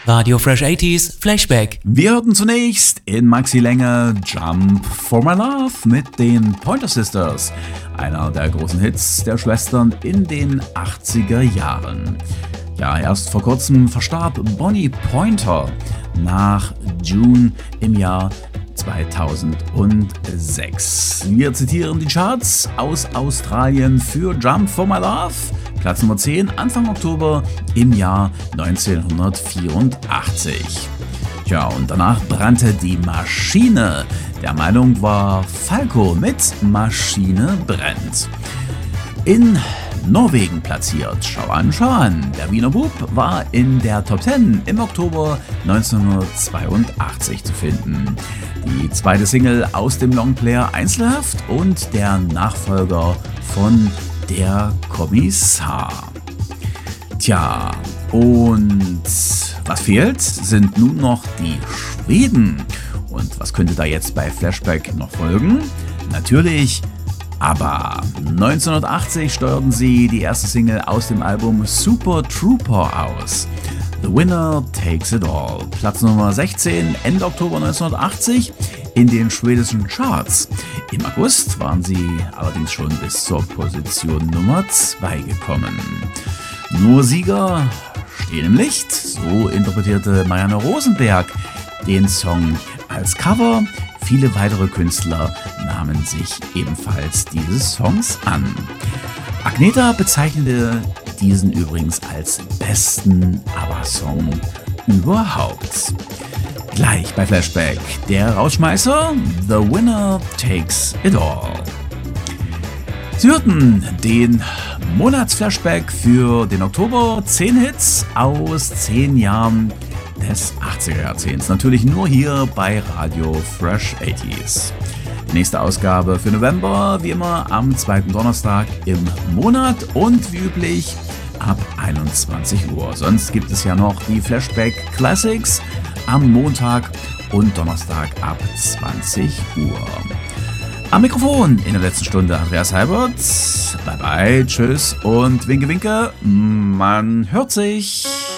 Radio Fresh 80s Flashback. Wir hörten zunächst in Maxi-Länge Jump for My Love mit den Pointer Sisters, einer der großen Hits der Schwestern in den 80er Jahren. Ja, erst vor kurzem verstarb Bonnie Pointer nach June im Jahr 2006. Wir zitieren die Charts aus Australien für Jump for My Love. Platz Nummer 10, Anfang Oktober im Jahr 1984. Tja, und danach brannte die Maschine. Der Meinung war Falco mit Maschine brennt. In Norwegen platziert. Schau an. Der Wiener Bub war in der Top 10 im Oktober 1982 zu finden. Die zweite Single aus dem Longplayer Einzelhaft und der Nachfolger von Der Kommissar. Tja, und was fehlt, sind nun noch die Schweden. Und was könnte da jetzt bei Flashback noch folgen? Natürlich ABBA. 1980 steuerten sie die erste Single aus dem Album Super Trooper aus. The Winner Takes It All. Platz Nummer 16, Ende Oktober 1980 in den schwedischen Charts. Im August waren sie allerdings schon bis zur Position Nummer 2 gekommen. Nur Sieger stehen im Licht, so interpretierte Marianne Rosenberg den Song als Cover. Viele weitere Künstler nahmen sich ebenfalls dieses Songs an. Agneta bezeichnete diesen übrigens als besten ABBA-Song überhaupt. Gleich bei Flashback der Rausschmeißer The Winner Takes It All. Sie hörten den Monatsflashback für den Oktober, 10 Hits aus 10 Jahren des 80er Jahrzehnts. Natürlich nur hier bei Radio Fresh 80s. Nächste Ausgabe für November, wie immer am zweiten Donnerstag im Monat und wie üblich ab 21 Uhr. Sonst gibt es ja noch die Flashback Classics am Montag und Donnerstag ab 20 Uhr. Am Mikrofon in der letzten Stunde Andreas Heibert. Bye bye, tschüss und winke winke. Man hört sich.